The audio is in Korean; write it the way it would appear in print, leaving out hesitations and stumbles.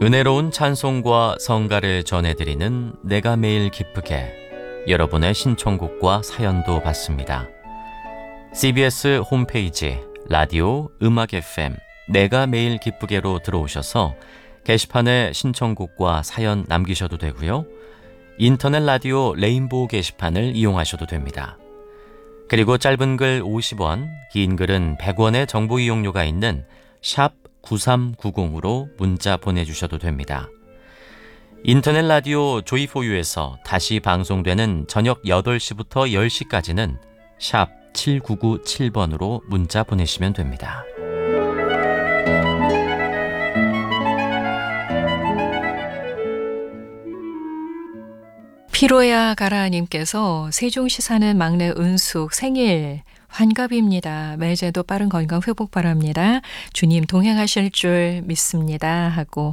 은혜로운 찬송과 성가를 전해드리는 내가 매일 기쁘게, 여러분의 신청곡과 사연도 받습니다. CBS 홈페이지 라디오 음악 FM 내가 매일 기쁘게로 들어오셔서 게시판에 신청곡과 사연 남기셔도 되고요. 인터넷 라디오 레인보우 게시판을 이용하셔도 됩니다. 그리고 짧은 글 50원, 긴 글은 100원의 정보 이용료가 있는 샵 9390으로 문자 보내주셔도 됩니다. 인터넷 라디오 조이포유에서 다시 방송되는 저녁 8시부터 10시까지는 샵 7997번으로 문자 보내시면 됩니다. 피로야 가라님께서 세종시 사는 막내 은숙 생일 환갑입니다. 매제도 빠른 건강 회복 바랍니다. 주님 동행하실 줄 믿습니다. 하고